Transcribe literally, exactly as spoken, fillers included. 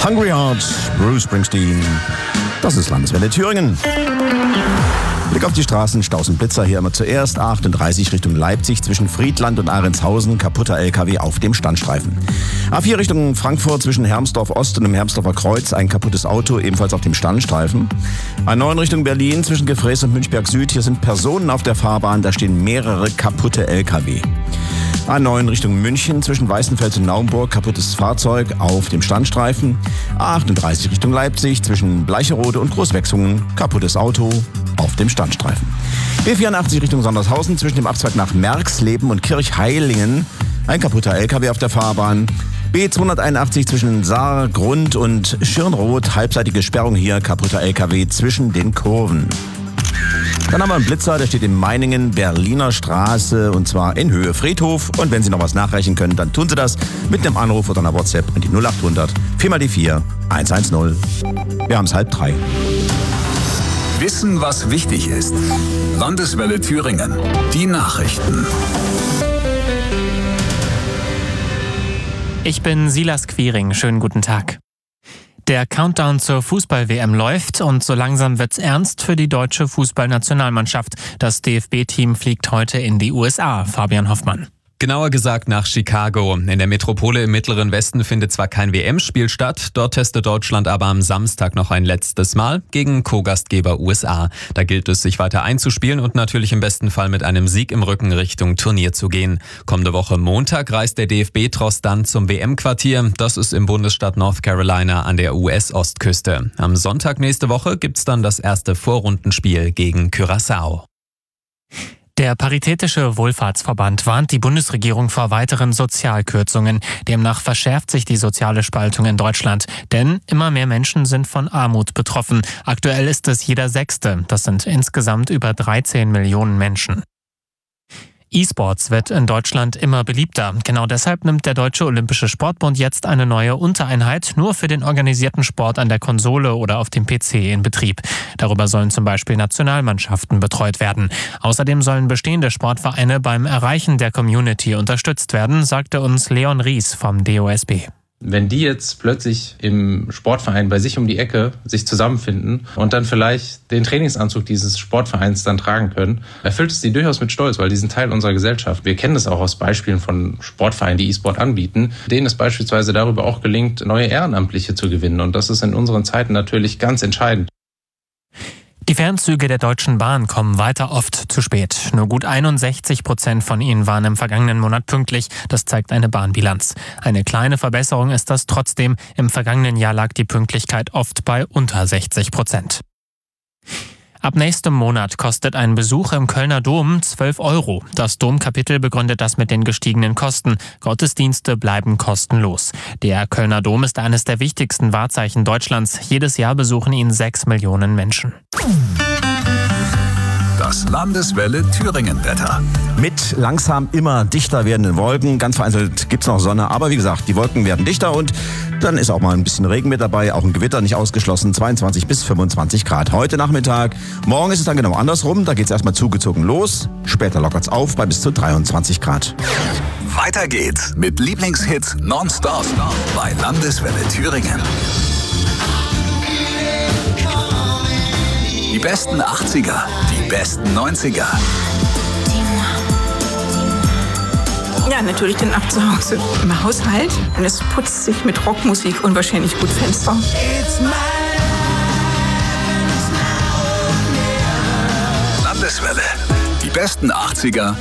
Hungry Heart, Bruce Springsteen. Das ist Landeswelle Thüringen. Blick auf die Straßen, Staus und Blitzer hier immer zuerst. A achtunddreißig Richtung Leipzig zwischen Friedland und Ahrendshausen, kaputter L K W auf dem Standstreifen. A vier Richtung Frankfurt zwischen Hermsdorf Ost und dem Hermsdorfer Kreuz, ein kaputtes Auto, ebenfalls auf dem Standstreifen. A neun Richtung Berlin zwischen Gefräß und Münchberg Süd, hier sind Personen auf der Fahrbahn, da stehen mehrere kaputte L K W. A neun Richtung München zwischen Weißenfels und Naumburg, kaputtes Fahrzeug auf dem Standstreifen. A achtunddreißig Richtung Leipzig zwischen Bleicherode und Großwechsungen, kaputtes Auto auf dem Standstreifen. B vierundachtzig Richtung Sondershausen zwischen dem Abzweig nach Merxleben und Kirchheilingen, ein kaputter L K W auf der Fahrbahn. B zweihunderteinundachtzig zwischen Saar, Grund und Schirnroth, halbseitige Sperrung hier, kaputter L K W zwischen den Kurven. Dann haben wir einen Blitzer, der steht in Meiningen, Berliner Straße, und zwar in Höhe Friedhof. Und wenn Sie noch was nachreichen können, dann tun Sie das mit einem Anruf oder einer WhatsApp an die null achthundert vier mal die vier eins eins null. Wir haben es halb drei. Wissen, was wichtig ist. Landeswelle Thüringen. Die Nachrichten. Ich bin Silas Quiring. Schönen guten Tag. Der Countdown zur Fußball-W M läuft und so langsam wird's ernst für die deutsche Fußballnationalmannschaft. Das D F B-Team fliegt heute in die U S A. Fabian Hoffmann. Genauer gesagt nach Chicago. In der Metropole im Mittleren Westen findet zwar kein W M-Spiel statt, dort testet Deutschland aber am Samstag noch ein letztes Mal gegen Co-Gastgeber U S A. Da gilt es, sich weiter einzuspielen und natürlich im besten Fall mit einem Sieg im Rücken Richtung Turnier zu gehen. Kommende Woche Montag reist der D F B-Tross dann zum W M-Quartier. Das ist im Bundesstaat North Carolina an der U S-Ostküste. Am Sonntag nächste Woche gibt's dann das erste Vorrundenspiel gegen Curaçao. Der Paritätische Wohlfahrtsverband warnt die Bundesregierung vor weiteren Sozialkürzungen. Demnach verschärft sich die soziale Spaltung in Deutschland. Denn immer mehr Menschen sind von Armut betroffen. Aktuell ist es jeder Sechste. Das sind insgesamt über dreizehn Millionen Menschen. E-Sports wird in Deutschland immer beliebter. Genau deshalb nimmt der Deutsche Olympische Sportbund jetzt eine neue Untereinheit nur für den organisierten Sport an der Konsole oder auf dem P C in Betrieb. Darüber sollen zum Beispiel Nationalmannschaften betreut werden. Außerdem sollen bestehende Sportvereine beim Erreichen der Community unterstützt werden, sagte uns Leon Ries vom D O S B. Wenn die jetzt plötzlich im Sportverein bei sich um die Ecke sich zusammenfinden und dann vielleicht den Trainingsanzug dieses Sportvereins dann tragen können, erfüllt es die durchaus mit Stolz, weil die sind Teil unserer Gesellschaft. Wir kennen das auch aus Beispielen von Sportvereinen, die E-Sport anbieten, denen es beispielsweise darüber auch gelingt, neue Ehrenamtliche zu gewinnen. Und das ist in unseren Zeiten natürlich ganz entscheidend. Die Fernzüge der Deutschen Bahn kommen weiter oft zu spät. Nur gut einundsechzig Prozent von ihnen waren im vergangenen Monat pünktlich. Das zeigt eine Bahnbilanz. Eine kleine Verbesserung ist das trotzdem. Im vergangenen Jahr lag die Pünktlichkeit oft bei unter sechzig Prozent. Ab nächstem Monat kostet ein Besuch im Kölner Dom zwölf Euro. Das Domkapitel begründet das mit den gestiegenen Kosten. Gottesdienste bleiben kostenlos. Der Kölner Dom ist eines der wichtigsten Wahrzeichen Deutschlands. Jedes Jahr besuchen ihn sechs Millionen Menschen. Das Landeswelle Thüringen-Wetter. Mit langsam immer dichter werdenden Wolken. Ganz vereinzelt gibt's noch Sonne, aber wie gesagt, die Wolken werden dichter und dann ist auch mal ein bisschen Regen mit dabei, auch ein Gewitter nicht ausgeschlossen, zweiundzwanzig bis fünfundzwanzig Grad heute Nachmittag. Morgen ist es dann genau andersrum, da geht's erstmal zugezogen los, später lockert's auf bei bis zu dreiundzwanzig Grad. Weiter geht's mit Lieblingshits nonstop bei Landeswelle Thüringen. Die besten achtziger, die besten neunziger. Ja, natürlich den ab zu Hause im Haushalt. Und es putzt sich mit Rockmusik unwahrscheinlich gut Fenster. Landeswelle. Die besten achtziger.